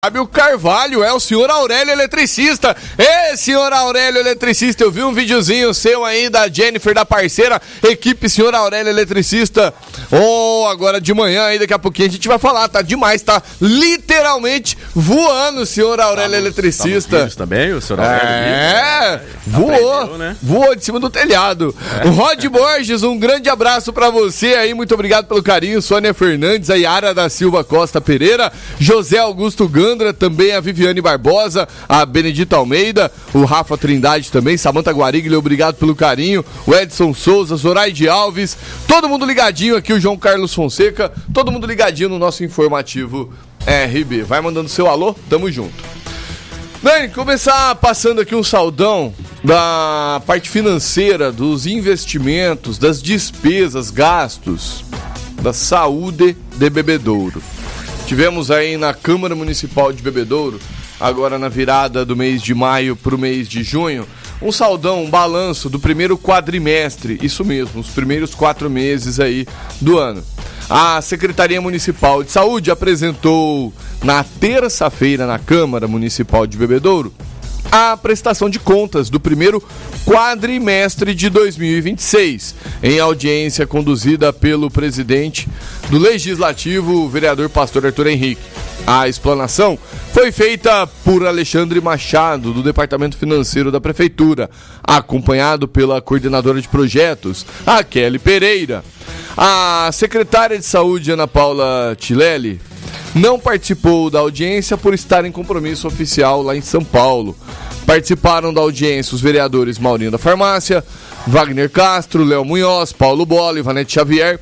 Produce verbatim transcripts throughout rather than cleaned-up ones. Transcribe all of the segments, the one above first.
Fábio Carvalho, é o senhor Aurélio Eletricista. Ê, senhor Aurélio Eletricista, eu vi um videozinho seu aí da Jennifer, da parceira, equipe senhor Aurélio Eletricista. Oh, agora de manhã aí, daqui a pouquinho a gente vai falar, tá demais, tá literalmente voando o senhor Aurélio tá no, Eletricista. Tá nos também, o senhor Aurélio? É, voou, aprendeu, né? Voou de cima do telhado. É. O Rod Borges, um grande abraço pra você aí, muito obrigado pelo carinho. Sônia Fernandes, a Yara da Silva Costa Pereira, José Augusto Gandra, também a Viviane Barbosa, a Benedita Almeida, o Rafa Trindade também, Samanta Guariglia, obrigado pelo carinho, o Edson Souza, Zoraide Alves, todo mundo ligadinho aqui, o João Carlos Fonseca, todo mundo ligadinho no nosso informativo R B. Vai mandando seu alô, tamo junto. Dani, começar passando aqui um saudão da parte financeira, dos investimentos, das despesas, gastos da saúde de Bebedouro. Tivemos aí na Câmara Municipal de Bebedouro, agora na virada do mês de maio para o mês de junho, um saudão, um balanço do primeiro quadrimestre, isso mesmo, os primeiros quatro meses aí do ano. A Secretaria Municipal de Saúde apresentou na terça-feira na Câmara Municipal de Bebedouro a prestação de contas do primeiro quadrimestre de dois mil e vinte e seis, em audiência conduzida pelo presidente do Legislativo, o vereador Pastor Arthur Henrique. A explanação foi feita por Alexandre Machado, do Departamento Financeiro da Prefeitura, acompanhado pela coordenadora de projetos, a Kelly Pereira. A secretária de Saúde, Ana Paula Tilelli, não participou da audiência por estar em compromisso oficial lá em São Paulo. Participaram da audiência os vereadores Maurinho da Farmácia, Wagner Castro, Léo Munhoz, Paulo Bola, Ivanete Xavier.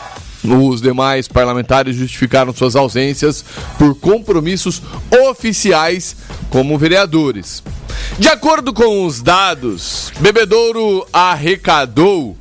Os demais parlamentares justificaram suas ausências por compromissos oficiais como vereadores. De acordo com os dados, Bebedouro arrecadou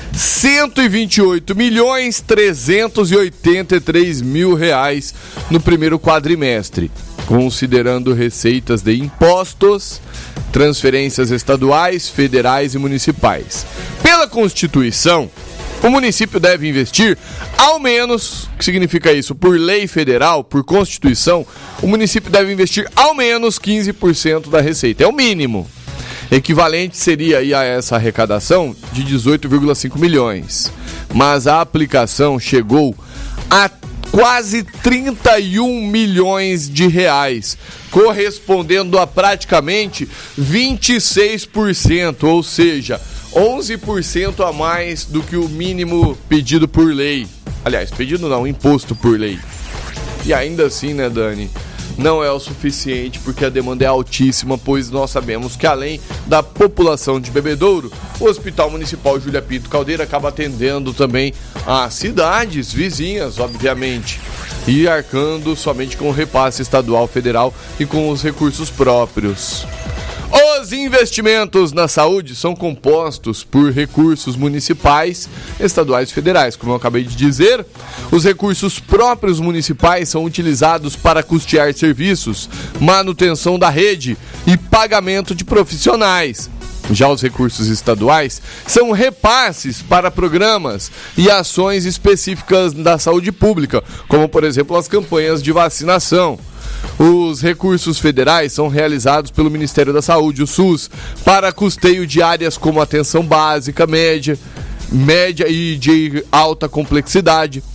cento e vinte e oito milhões trezentos e oitenta e três mil reais no primeiro quadrimestre, considerando receitas de impostos, transferências estaduais, federais e municipais. Pela Constituição, o município deve investir ao menos, o que significa isso? Por lei federal, por Constituição, o município deve investir ao menos quinze por cento da receita, é o mínimo. Equivalente seria aí a essa arrecadação de dezoito vírgula cinco milhões. Mas a aplicação chegou a quase trinta e um milhões de reais, correspondendo a praticamente vinte e seis por cento, ou seja, onze por cento a mais do que o mínimo pedido por lei. Aliás, pedido não, imposto por lei. E ainda assim, né, Dani? Não é o suficiente porque a demanda é altíssima, pois nós sabemos que além da população de Bebedouro, o Hospital Municipal Júlia Pinto Caldeira acaba atendendo também as cidades vizinhas, obviamente, e arcando somente com o repasse estadual, federal e com os recursos próprios. Os investimentos na saúde são compostos por recursos municipais, estaduais e federais. Como eu acabei de dizer, os recursos próprios municipais são utilizados para custear serviços, manutenção da rede e pagamento de profissionais. Já os recursos estaduais são repasses para programas e ações específicas da saúde pública, como por exemplo as campanhas de vacinação. Os recursos federais são realizados pelo Ministério da Saúde, o SUS, para custeio de áreas como atenção básica, média, média e de alta complexidade,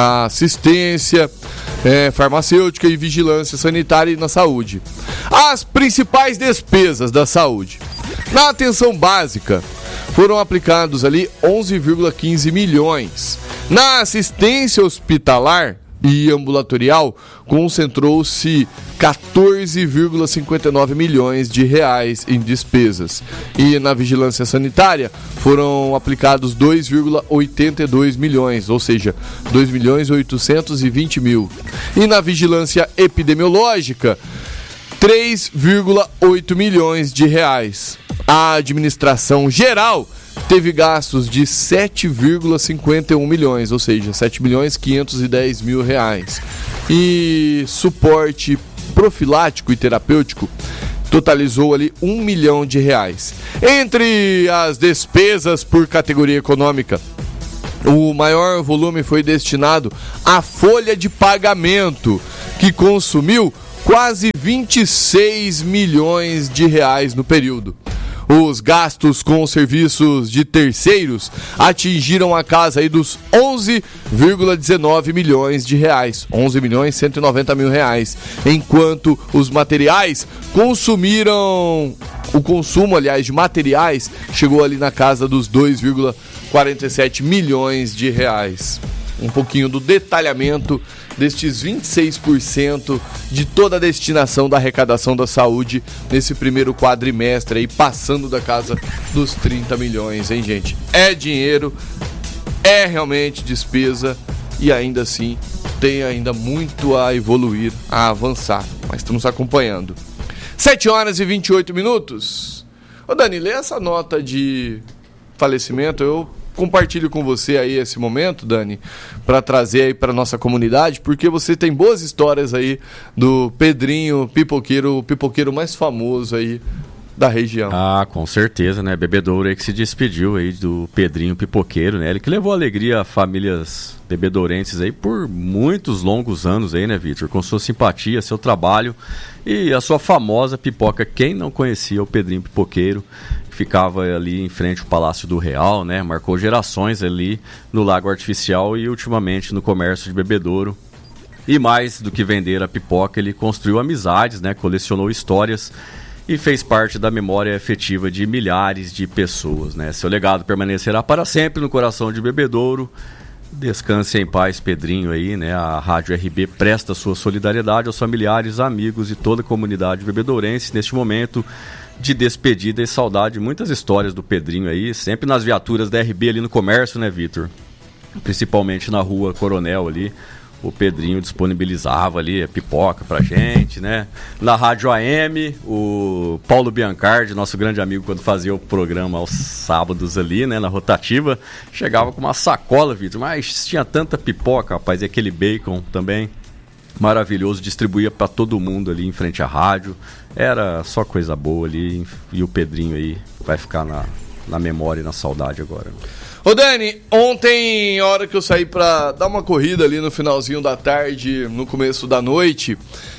assistência é, farmacêutica e vigilância sanitária e na saúde. As principais despesas da saúde. Na atenção básica, foram aplicados ali onze vírgula quinze milhões. Na assistência hospitalar e ambulatorial, concentrou-se quatorze vírgula cinquenta e nove milhões de reais em despesas. E na vigilância sanitária foram aplicados dois vírgula oitenta e dois milhões, ou seja, dois milhões oitocentos e vinte mil. E na vigilância epidemiológica, três vírgula oito milhões de reais. A administração geral teve gastos de sete vírgula cinquenta e um milhões, ou seja, sete milhões quinhentos e dez mil reais. E suporte profilático e terapêutico totalizou ali um milhão de reais. Entre as despesas por categoria econômica, o maior volume foi destinado à folha de pagamento, que consumiu quase vinte e seis milhões de reais no período. Os gastos com serviços de terceiros atingiram a casa aí dos onze vírgula dezenove milhões de reais, onze milhões cento e noventa mil reais, enquanto os materiais consumiram, o consumo, aliás, de materiais chegou ali na casa dos dois vírgula quarenta e sete milhões de reais. Um pouquinho do detalhamento destes vinte e seis por cento de toda a destinação da arrecadação da saúde nesse primeiro quadrimestre, aí passando da casa dos trinta milhões, hein, gente? É dinheiro, é realmente despesa e ainda assim tem ainda muito a evoluir, a avançar, mas estamos acompanhando. sete horas e vinte e oito minutos. Ô Dani, lê essa nota de falecimento, eu compartilho com você aí esse momento, Dani, para trazer aí para nossa comunidade, porque você tem boas histórias aí do Pedrinho Pipoqueiro, o pipoqueiro mais famoso aí da região. Ah, com certeza, né? Bebedouro aí que se despediu aí do Pedrinho Pipoqueiro, né? Ele que levou alegria a famílias bebedourenses aí por muitos longos anos aí, né, Vitor? Com sua simpatia, seu trabalho e a sua famosa pipoca. Quem não conhecia o Pedrinho Pipoqueiro, ficava ali em frente ao Palácio do Real, né? Marcou gerações ali no Lago Artificial e ultimamente no comércio de Bebedouro. E mais do que vender a pipoca, ele construiu amizades, né? Colecionou histórias e fez parte da memória afetiva de milhares de pessoas, né? Seu legado permanecerá para sempre no coração de Bebedouro. Descanse em paz, Pedrinho aí, né? A Rádio R B presta sua solidariedade aos familiares, amigos e toda a comunidade bebedourense neste momento de despedida e saudade. Muitas histórias do Pedrinho aí, sempre nas viaturas da R B ali no comércio, né, Vitor? Principalmente na Rua Coronel ali, o Pedrinho disponibilizava ali a pipoca pra gente, né? Na Rádio A M, o Paulo Biancardi, nosso grande amigo, quando fazia o programa aos sábados ali, né, na rotativa, chegava com uma sacola, Vitor, mas tinha tanta pipoca, rapaz, e aquele bacon também maravilhoso, distribuía para todo mundo ali em frente à rádio. Era só coisa boa ali, e o Pedrinho aí vai ficar na, na memória e na saudade agora. Ô Dani, ontem, a hora que eu saí pra dar uma corrida ali no finalzinho da tarde, no começo da noite,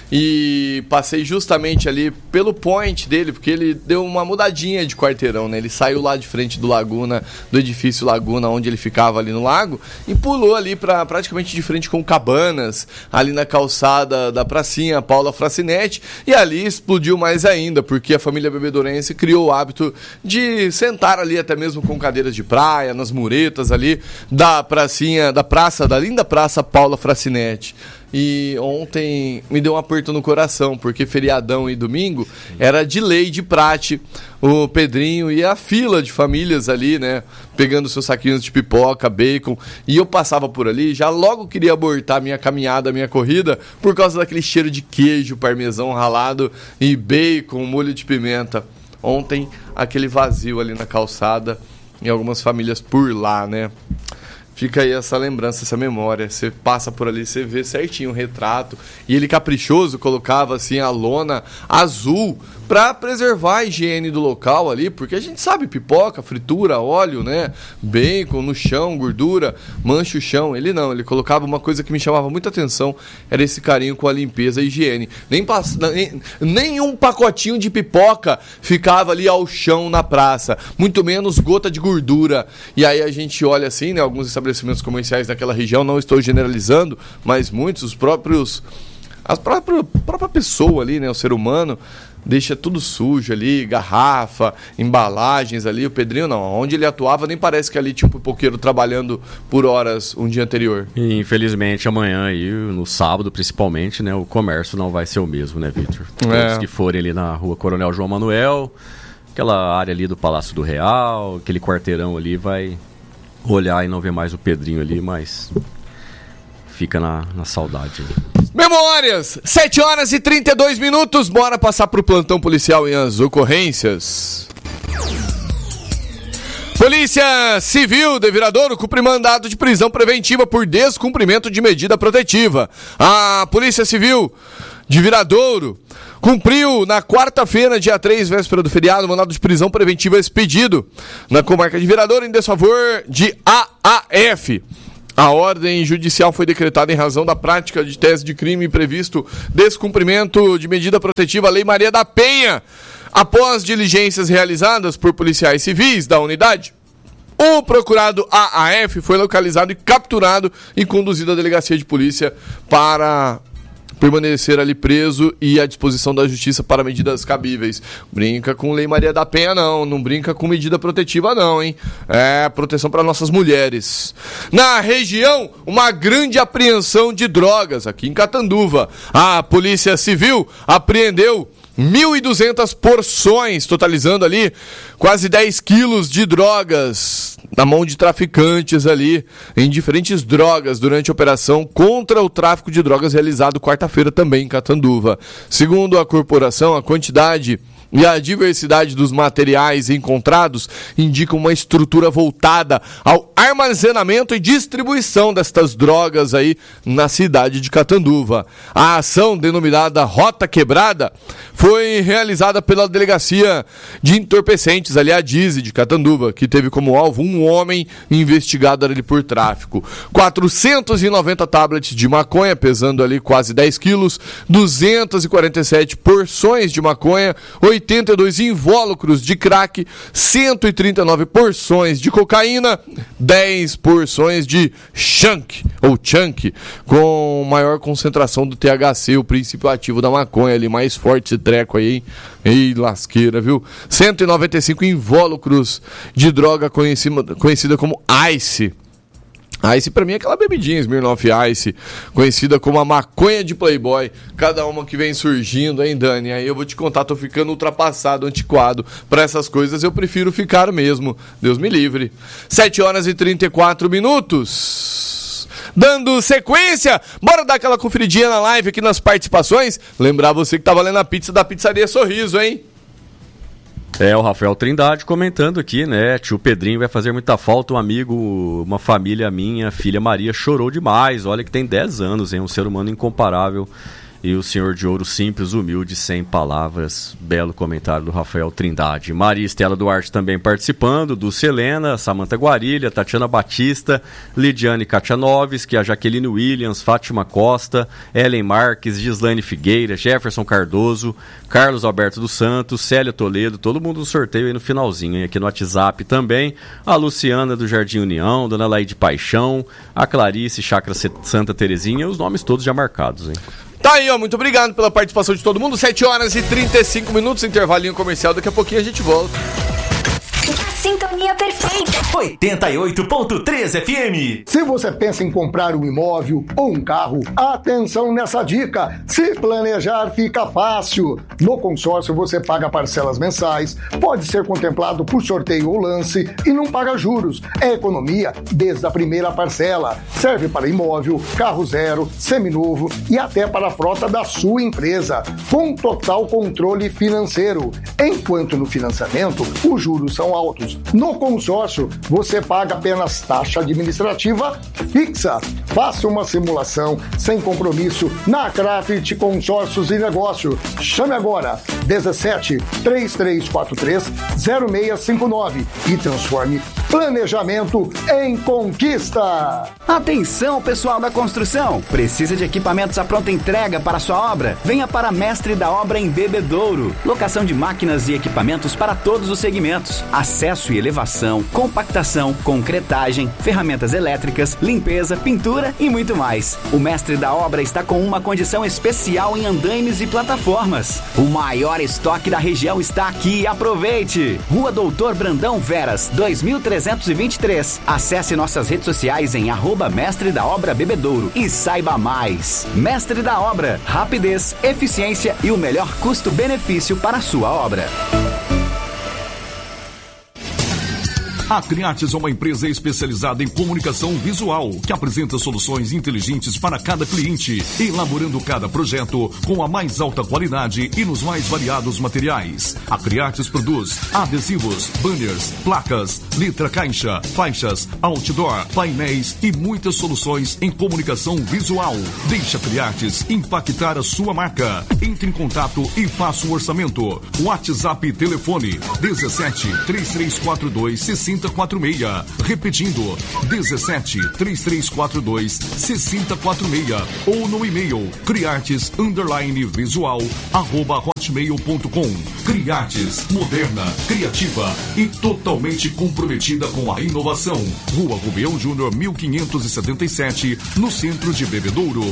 e passei justamente ali pelo point dele, porque ele deu uma mudadinha de quarteirão, né? Ele saiu lá de frente do Laguna, do edifício Laguna, onde ele ficava ali no lago, e pulou ali pra, praticamente de frente com Cabanas, ali na calçada da pracinha Paula Fracinetti, e ali explodiu mais ainda, porque a família bebedourense criou o hábito de sentar ali até mesmo com cadeiras de praia, nas muretas ali da pracinha, da praça, da linda praça Paula Fracinetti. E ontem me deu um aperto no coração, porque feriadão e domingo era de lei, de prate, o Pedrinho e a fila de famílias ali, né, pegando seus saquinhos de pipoca, bacon, e eu passava por ali, já logo queria abortar minha caminhada, minha corrida, por causa daquele cheiro de queijo, parmesão ralado e bacon, molho de pimenta. Ontem, aquele vazio ali na calçada, e algumas famílias por lá, né? Fica aí essa lembrança, essa memória. Você passa por ali, você vê certinho o retrato. E ele caprichoso colocava assim a lona azul para preservar a higiene do local ali, porque a gente sabe, pipoca, fritura, óleo, né? Bacon no chão, gordura, mancha o chão. Ele não, ele colocava uma coisa que me chamava muita atenção, era esse carinho com a limpeza e a higiene. Nem, pass... nem, nem um pacotinho de pipoca ficava ali ao chão na praça, muito menos gota de gordura. E aí a gente olha assim, né? Alguns estabelecimentos comerciais daquela região, não estou generalizando, mas muitos, os próprios, a própria, própria pessoa ali, né? O ser humano deixa tudo sujo ali, garrafa, embalagens ali. O Pedrinho não, onde ele atuava nem parece que ali tinha um pipoqueiro trabalhando por horas um dia anterior. E infelizmente amanhã aí, no sábado principalmente, né, o comércio não vai ser o mesmo, né, Vitor? Todos É. que forem ali na Rua Coronel João Manuel, aquela área ali do Palácio do Real, aquele quarteirão ali, vai olhar e não ver mais o Pedrinho ali, mas fica na, na saudade ali. Memórias, sete horas e trinta e dois minutos, bora passar pro plantão policial e as ocorrências. Polícia Civil de Viradouro cumpre mandado de prisão preventiva por descumprimento de medida protetiva. A Polícia Civil de Viradouro cumpriu na quarta-feira, dia três, véspera do feriado, mandado de prisão preventiva expedido na comarca de Viradouro em desfavor de A A F. A ordem judicial foi decretada em razão da prática de tese de crime previsto descumprimento de medida protetiva, Lei Maria da Penha, após diligências realizadas por policiais civis da unidade. O procurado A A F foi localizado e capturado e conduzido à delegacia de polícia para permanecer ali preso e à disposição da justiça para medidas cabíveis. Brinca com Lei Maria da Penha não, não brinca com medida protetiva não, hein? É proteção para nossas mulheres. Na região, uma grande apreensão de drogas aqui em Catanduva. A Polícia Civil apreendeu mil e duzentas porções, totalizando ali quase dez quilos de drogas na mão de traficantes ali, em diferentes drogas, durante a operação contra o tráfico de drogas realizado quarta-feira também em Catanduva. Segundo a corporação, a quantidade e a diversidade dos materiais encontrados indicam uma estrutura voltada ao armazenamento e distribuição destas drogas aí na cidade de Catanduva. A ação, denominada Rota Quebrada, foi realizada pela Delegacia de Entorpecentes, ali a D I S E de Catanduva, que teve como alvo um homem investigado ali por tráfico. quatrocentos e noventa tablets de maconha, pesando ali quase dez quilos, duzentas e quarenta e sete porções de maconha, oitenta e dois invólucros de crack, cento e trinta e nove porções de cocaína, dez porções de chunk, ou chunk, com maior concentração do T H C, o princípio ativo da maconha ali, mais forte esse treco aí, hein? Ei, lasqueira, viu? cento e noventa e cinco invólucros de droga conhecida, conhecida como Ice. Ice pra mim é aquela bebidinha Smirnoff Ice, conhecida como a maconha de Playboy. Cada uma que vem surgindo, hein, Dani? Aí eu vou te contar, tô ficando ultrapassado, antiquado. Pra essas coisas eu prefiro ficar mesmo. Deus me livre. sete horas e trinta e quatro minutos. Dando sequência, bora dar aquela conferidinha na live aqui nas participações. Lembrar você que tá valendo a pizza da Pizzaria Sorriso, hein? É, o Rafael Trindade comentando aqui, né? Tio Pedrinho vai fazer muita falta, um amigo, uma família minha, filha Maria, chorou demais. Olha que tem dez anos, hein? Um ser humano incomparável. E o senhor de ouro simples, humilde, sem palavras. Belo comentário do Rafael Trindade. Maria Estela Duarte também participando, Dulce Helena, Samanta Guarilha, Tatiana Batista, Lidiane Katianovski, a Jaqueline Williams, Fátima Costa, Ellen Marques, Gislaine Figueira, Jefferson Cardoso, Carlos Alberto dos Santos, Célia Toledo, todo mundo no sorteio aí no finalzinho, hein? Aqui no WhatsApp também, a Luciana do Jardim União, Dona Laide Paixão, a Clarice Chácara Santa Terezinha, os nomes todos já marcados, hein? Tá aí, ó, muito obrigado pela participação de todo mundo. sete horas e trinta e cinco minutos, intervalinho comercial, daqui a pouquinho a gente volta. Sintonia perfeita. oitenta e oito ponto três F M. Se você pensa em comprar um imóvel ou um carro, atenção nessa dica. Se planejar fica fácil. No consórcio você paga parcelas mensais, pode ser contemplado por sorteio ou lance e não paga juros. É economia desde a primeira parcela. Serve para imóvel, carro zero, seminovo e até para a frota da sua empresa, com total controle financeiro. Enquanto no financiamento, os juros são altos. No consórcio, você paga apenas taxa administrativa fixa. Faça uma simulação sem compromisso na Craft Consórcios e Negócio. Chame agora dezessete, três três quatro três, zero seis cinco nove e transforme planejamento em conquista. Atenção, pessoal da construção! Precisa de equipamentos à pronta entrega para sua obra? Venha para Mestre da Obra em Bebedouro. Locação de máquinas e equipamentos para todos os segmentos. Acesso e elevação, compactação, concretagem, ferramentas elétricas, limpeza, pintura e muito mais. O Mestre da Obra está com uma condição especial em andaimes e plataformas. O maior estoque da região está aqui, aproveite! Rua Doutor Brandão Veras, dois mil trezentos e vinte e três. Acesse nossas redes sociais em arroba Mestre da Obra Bebedouro e saiba mais. Mestre da Obra, rapidez, eficiência e o melhor custo-benefício para a sua obra. A Criates é uma empresa especializada em comunicação visual, que apresenta soluções inteligentes para cada cliente, elaborando cada projeto com a mais alta qualidade e nos mais variados materiais. A Criates produz adesivos, banners, placas, letra caixa, faixas, outdoor, painéis e muitas soluções em comunicação visual. Deixa a Criates impactar a sua marca. Entre em contato e faça um orçamento. WhatsApp e telefone dezessete, três três quatro dois, sessenta zero quatro seis. Repetindo, dezessete, três três quatro dois, seis zero quatro seis. Ou no e-mail criartes underline visual arroba hotmail ponto com. Criartes, moderna, criativa e totalmente comprometida com a inovação. Rua Rubião Júnior, mil quinhentos e setenta e sete, no centro de Bebedouro.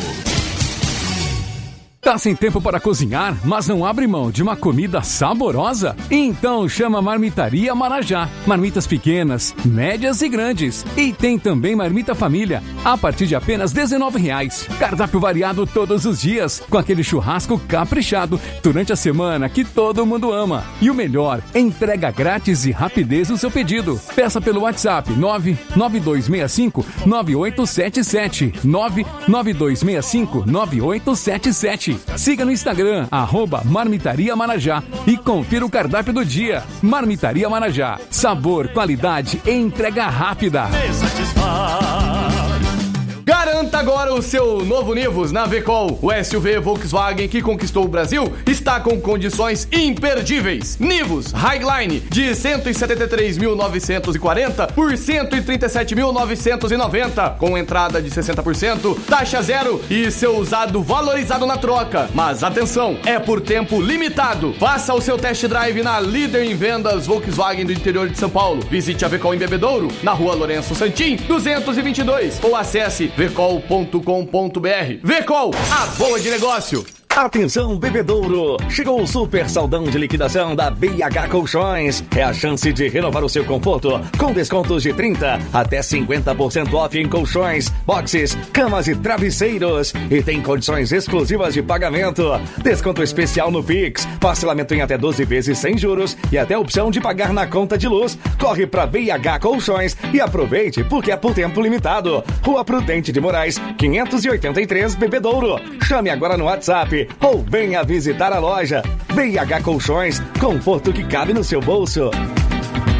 Tá sem tempo para cozinhar, mas não abre mão de uma comida saborosa? Então chama Marmitaria Marajá. Marmitas pequenas, médias e grandes. E tem também marmita família, a partir de apenas dezenove reais. Cardápio variado todos os dias, com aquele churrasco caprichado durante a semana que todo mundo ama. E o melhor, entrega grátis e rapidez no seu pedido. Peça pelo WhatsApp nove nove dois seis cinco nove oito sete sete, nove nove dois seis cinco nove oito sete sete. Siga no Instagram, arroba Marmitaria Marajá e confira o cardápio do dia. Marmitaria Marajá, sabor, qualidade e entrega rápida. Garanta agora o seu novo Nivus na Vecol. O S U V Volkswagen que conquistou o Brasil está com condições imperdíveis. Nivus Highline de cento e setenta e três mil novecentos e quarenta por cento e trinta e sete mil novecentos e noventa, com entrada de sessenta por cento, taxa zero e seu usado valorizado na troca. Mas atenção, é por tempo limitado. Faça o seu test drive na líder em vendas Volkswagen do interior de São Paulo. Visite a Vecol em Bebedouro, na rua Lourenço Santim, duzentos e vinte e dois, ou acesse vecol ponto com ponto br. Vecol, a boa de negócio. Atenção, Bebedouro! Chegou o super saldão de liquidação da B H Colchões. É a chance de renovar o seu conforto com descontos de trinta até cinquenta por cento off em colchões, boxes, camas e travesseiros. E tem condições exclusivas de pagamento. Desconto especial no Pix, parcelamento em até doze vezes sem juros e até opção de pagar na conta de luz. Corre pra B H Colchões e aproveite porque é por tempo limitado. Rua Prudente de Moraes, quinhentos e oitenta e três, Bebedouro. Chame agora no WhatsApp ou venha visitar a loja. B H Colchões, conforto que cabe no seu bolso.